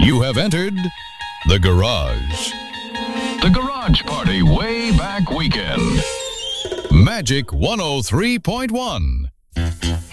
You have entered the garage. The Garage Party Way Back Weekend. Magic 103.1.